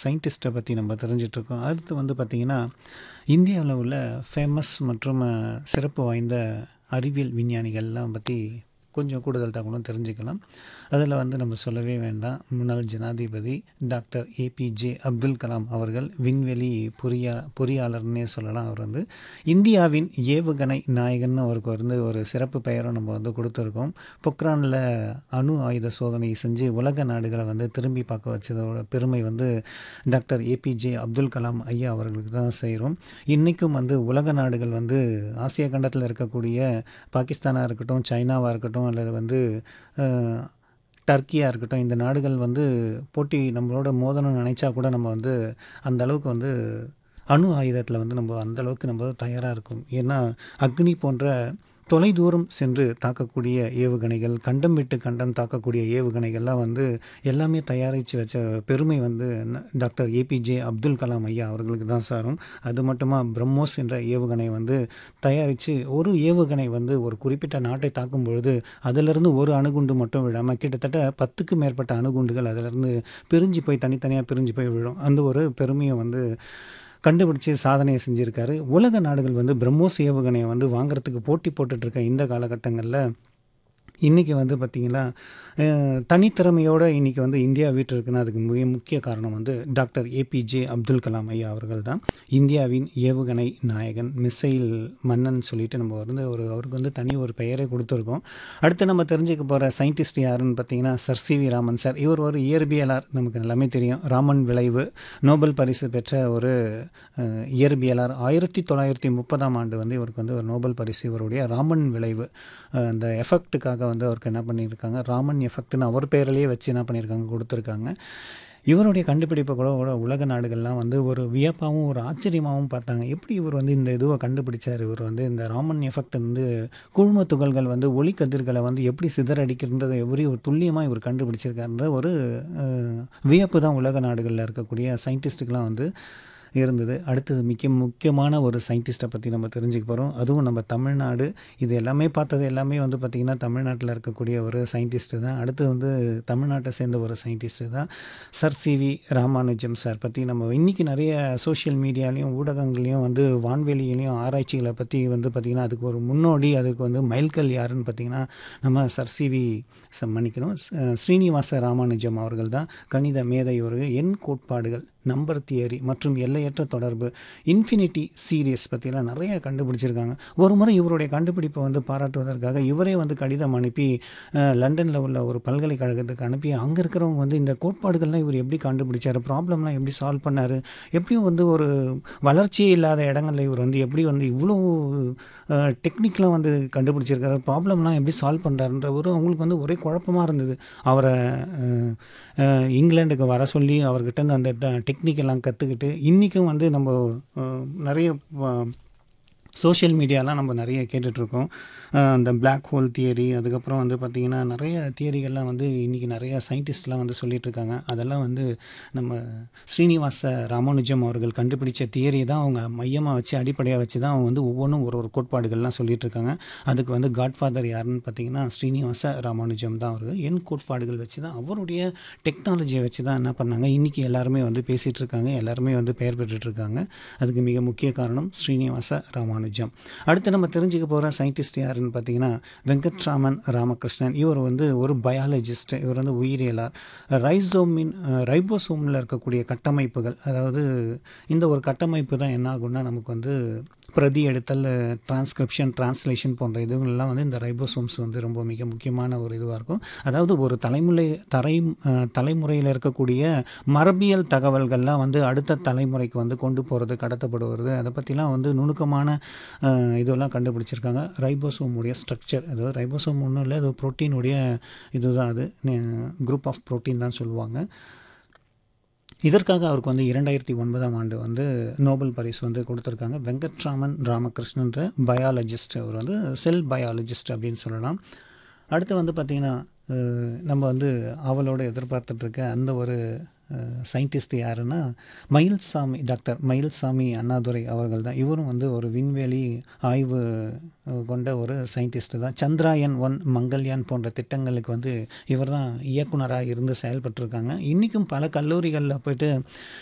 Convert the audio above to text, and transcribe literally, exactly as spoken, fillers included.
சயின்டிஸ்ட்டை பற்றி நம்ம தெரிஞ்சிட்ருக்கோம். அடுத்து வந்து பார்த்திங்கன்னா, இந்தியாவில் உள்ள ஃபேமஸ் மற்றும் அஹ், சிறப்பு வாய்ந்த அறிவியல் விஞ்ஞானிகள்லாம் பற்றி கொஞ்சம் கூடுதல் தகவலும் தெரிஞ்சுக்கலாம். அதில் வந்து நம்ம சொல்லவே வேண்டாம், முன்னாள் ஜனாதிபதி டாக்டர் ஏபிஜே அப்துல் கலாம் அவர்கள் விண்வெளி பொறியா பொறியாளர்னே சொல்லலாம். அவர் வந்து இந்தியாவின் ஏவுகணை நாயகன் அவருக்கு வந்து ஒரு சிறப்பு பெயரும் நம்ம வந்து கொடுத்துருக்கோம். பொக்ரானில் அணு ஆயுத சோதனை செஞ்சு உலக நாடுகளை வந்து திரும்பி பார்க்க வச்சதோட பெருமை வந்து டாக்டர் ஏபிஜே அப்துல் கலாம் ஐயா அவர்களுக்கு தான் செய்கிறோம். இன்றைக்கும் வந்து உலக நாடுகள் வந்து ஆசிய கண்டத்தில் இருக்கக்கூடிய பாகிஸ்தானாக இருக்கட்டும், சைனாவாக இருக்கட்டும், அல்லது வந்து அஹ், டர்க்கியாக இருக்கட்டும், இந்த நாடுகள் வந்து போட்டி நம்மளோட மோதணும்னு நினச்சா கூட நம்ம வந்து அந்த அளவுக்கு வந்து அணு ஆயுதத்தில் வந்து நம்ம அந்த அளவுக்கு நம்ம தயாராக இருக்கும். ஏன்னா அக்னி போன்ற தொலைதூரம் சென்று தாக்கக்கூடிய ஏவுகணைகள், கண்டம் விட்டு கண்டம் தாக்கக்கூடிய ஏவுகணைகள்லாம் வந்து எல்லாமே தயாரித்து வச்ச பெருமை வந்து ந- டாக்டர் ஏபிஜே அப்துல் கலாம் ஐயா அவர்களுக்கு தான் சாரும். அது மட்டுமா பிரம்மோஸ் என்ற ஏவுகணை வந்து தயாரித்து ஒரு ஏவுகணை வந்து ஒரு குறிப்பிட்ட நாட்டை தாக்கும் பொழுது அதிலிருந்து ஒரு அணுகுண்டு மட்டும் விழாமல் கிட்டத்தட்ட பத்துக்கு மேற்பட்ட அணுகுண்டுகள் அதிலிருந்து பிரிஞ்சு போய் தனித்தனியாக பிரிஞ்சு போய் விழும். அந்த ஒரு பெருமையை வந்து கண்டுபிடிச்சி சாதனையை செஞ்சுருக்காரு. உலக நாடுகள் வந்து பிரம்மோஸ் ஏவுகணையை வந்து வாங்குறதுக்கு போட்டி போட்டுட்ருக்க இந்த காலகட்டங்களில் இன்றைக்கி வந்து பார்த்திங்கன்னா, அஹ், தனித்திறமையோடு இன்றைக்கி வந்து இந்தியா வீட்டு இருக்குன்னா அதுக்கு மிக முக்கிய காரணம் வந்து டாக்டர் ஏபிஜே அப்துல் கலாம் ஐயா அவர்கள் தான். இந்தியாவின் ஏவுகணை நாயகன், மிசைல் மன்னன் சொல்லிட்டு நம்ம வந்து ஒரு அவருக்கு வந்து தனி ஒரு பெயரை கொடுத்துருக்கோம். அடுத்து நம்ம தெரிஞ்சுக்க போகிற சயின்டிஸ்ட் யாருன்னு பார்த்தீங்கன்னா, sir C V Raman sir. இவர் ஒரு இயற்பியலார், நமக்கு எல்லாமே தெரியும். ராமன் விளைவு நோபல் பரிசு பெற்ற ஒரு அஹ், இயற்பியலார். ஆயிரத்தி தொள்ளாயிரத்தி முப்பதாம் ஆண்டு வந்து இவருக்கு வந்து ஒரு நோபல் பரிசு இவருடைய ராமன் விளைவு அஹ், அந்த எஃபெக்ட்டுக்காக வந்து அவருக்கு என்ன பண்ணியிருக்காங்க, ராமன் எஃபெக்ட்னு அவர் பேரிலேயே வச்சு என்ன பண்ணியிருக்காங்க, கொடுத்துருக்காங்க. இவருடைய கண்டுபிடிப்பை கூட கூட உலக நாடுகள்லாம் வந்து ஒரு வியப்பாகவும் ஒரு ஆச்சரியமாகவும் பார்த்தாங்க. எப்படி இவர் வந்து இந்த இதுவை கண்டுபிடிச்சார், இவர் வந்து இந்த ராமன் எஃபெக்ட் வந்து கூழ்ம துகள்கள் வந்து ஒளி கதிர்களை வந்து எப்படி சிதறடிக்கின்றதை எப்படி ஒரு துல்லியமாக இவர் கண்டுபிடிச்சிருக்காருன்ற ஒரு அஹ், வியப்பு தான் உலக நாடுகளில் இருக்கக்கூடிய சயின்டிஸ்ட்டுக்கெலாம் வந்து இருந்தது. அடுத்தது மிக முக்கியமான ஒரு சயின்டிஸ்ட்டை பற்றி நம்ம தெரிஞ்சுக்க போகிறோம். அதுவும் நம்ம தமிழ்நாடு. இது எல்லாமே பார்த்தது எல்லாமே வந்து பார்த்திங்கன்னா தமிழ்நாட்டில் இருக்கக்கூடிய ஒரு சயின்டிஸ்ட்டு தான். அடுத்து வந்து தமிழ்நாட்டை சேர்ந்த ஒரு சயின்டிஸ்ட்டு தான் sir C V Ramanujam sir பற்றி நம்ம இன்றைக்கி நிறைய சோஷியல் மீடியாலையும் ஊடகங்கள்லையும் வந்து வான்வெளியிலையும் ஆராய்ச்சிகளை பற்றி வந்து பார்த்திங்கன்னா அதுக்கு ஒரு முன்னோடி, அதுக்கு வந்து மைல்கல் யாருன்னு பார்த்திங்கன்னா நம்ம சர் சி வி மன்னிக்கணும் ஸ்- ஸ்ரீனிவாச ராமானுஜம் அவர்கள் தான். கணித மேதை, ஒரு எண் கோட்பாடுகள், நம்பர் தியரி மற்றும் எல்லையற்ற தொடர்பு, இன்ஃபினிட்டி சீரியஸ் பற்றிலாம் நிறைய கண்டுபிடிச்சிருக்காங்க. ஒரு முறை இவருடைய கண்டுபிடிப்பை வந்து பாராட்டுவதற்காக இவரே வந்து கடிதம் அனுப்பி லண்டனில் உள்ள ஒரு பல்கலைக்கழகத்துக்கு அனுப்பி அங்கே இருக்கிறவங்க வந்து இந்த கோட்பாடுகள்லாம் இவர் எப்படி கண்டுபிடிச்சார், ப்ராப்ளம்லாம் எப்படி சால்வ் பண்ணார், எப்படியும் வந்து ஒரு வளர்ச்சியே இல்லாத இடங்களில் இவர் வந்து எப்படி வந்து இவ்வளோ டெக்னிக்லாம் வந்து கண்டுபிடிச்சிருக்காரு, ப்ராப்ளம்லாம் எப்படி சால்வ் பண்ணுறாருன்ற ஒரு அவங்களுக்கு வந்து ஒரே குழப்பமாக இருந்தது. அவரை அஹ், அஹ், இங்கிலாந்துக்கு வர சொல்லி அவர்கிட்ட இருந்து அந்த டெக்னிக் எல்லாம் கற்றுக்கிட்டு இன்றைக்கும் வந்து நம்ம அஹ், நிறைய சோஷியல் மீடியாலாம் நம்ம நிறைய கேட்டுட்ருக்கோம். அந்த பிளாக் ஹோல் தியரி, அதுக்கப்புறம் வந்து பார்த்திங்கன்னா நிறைய தியரிகள்லாம் வந்து இன்றைக்கி நிறைய சயின்டிஸ்ட்லாம் வந்து சொல்லிகிட்ருக்காங்க. அதெல்லாம் வந்து நம்ம ஸ்ரீனிவாச ராமானுஜம் அவர்கள் கண்டுபிடிச்ச தியரி தான் அவங்க மையமாக வச்சு அடிப்படையாக வச்சு தான் அவங்க வந்து ஒவ்வொன்றும் ஒரு ஒரு கோட்பாடுகள்லாம் சொல்லிகிட்ருக்காங்க. அதுக்கு வந்து காட்ஃபாதர் யாருன்னு பார்த்திங்கன்னா ஸ்ரீனிவாச ராமானுஜம் தான். அவர் எண் கோட்பாடுகள் வச்சு தான் அவருடைய டெக்னாலஜியை வச்சு தான் என்ன பண்ணாங்க இன்றைக்கி எல்லாருமே வந்து பேசிகிட்டு இருக்காங்க, எல்லாருமே வந்து பெயர் பெற்றுட்ருக்காங்க. அதுக்கு மிக முக்கிய காரணம் ஸ்ரீனிவாச ராமானுஜம். அடுத்து நம்ம தெரிஞ்சுக்க போகிற சயின்டிஸ்ட் யாருன்னு பார்த்தீங்கன்னா வெங்கட்ராமன் ராமகிருஷ்ணன். இவர் வந்து ஒரு பயாலஜிஸ்ட், இவர் வந்து உயிரியலார். ரைசோமின் ரைபோசோமில் இருக்கக்கூடிய கட்டமைப்புகள், அதாவது இந்த ஒரு கட்டமைப்பு தான் என்ன ஆகும்னா நமக்கு வந்து பிரதி எடுத்தல், டிரான்ஸ்கிரிப்ஷன், டிரான்ஸ்லேஷன் போன்ற இதுகள்லாம் வந்து இந்த ரைபோசோம்ஸ் வந்து ரொம்ப மிக முக்கியமான ஒரு இதுவாக இருக்கும். அதாவது ஒரு தலைமுறை தலை அஹ், தலைமுறையில் இருக்கக்கூடிய மரபியல் தகவல்கள்லாம் வந்து அடுத்த தலைமுறைக்கு வந்து கொண்டு போகிறது, கடத்தப்படுவது, அதை பற்றிலாம் வந்து நுணுக்கமான அஹ், இதெல்லாம் கண்டுபிடிச்சிருக்காங்க. ரைபோசோமுடைய ஸ்ட்ரக்சர், அதாவது ரைபோசோம் ஒன்றும் இல்லை, அது புரோட்டீனுடைய இதுதான், அது குரூப் ஆஃப் புரோட்டீன் தான் சொல்லுவாங்க. இதற்காக அவருக்கு வந்து இரண்டாயிரத்தி ஒன்பதாம் ஆண்டு வந்து நோபல் பரிசு வந்து கொடுத்துருக்காங்க. வெங்கட்ராமன் ராமகிருஷ்ணன்ற பயாலஜிஸ்ட், அவர் வந்து செல் பயாலஜிஸ்ட் அப்படின்னு சொல்லலாம். அடுத்து வந்து பார்த்திங்கன்னா அஹ், நம்ம வந்து அவளோட எதிர்பார்த்துட்ருக்க அந்த ஒரு சயின்டிஸ்ட் யாருன்னா மயில்சாமி, டாக்டர் மயில்சாமி அண்ணாதுரை அவர்கள் தான். இவரும் வந்து ஒரு விண்வெளி ஆய்வு அஹ், கொண்ட ஒரு சயின்டிஸ்ட் தான். சந்திராயன் ஒன், மங்கள்யான் போன்ற திட்டங்களுக்கு வந்து இவர் தான் இயக்குனராக இருந்து செயல்பட்டிருக்காங்க. இன்றைக்கும் பல கல்லூரிகளில் போய்ட்டு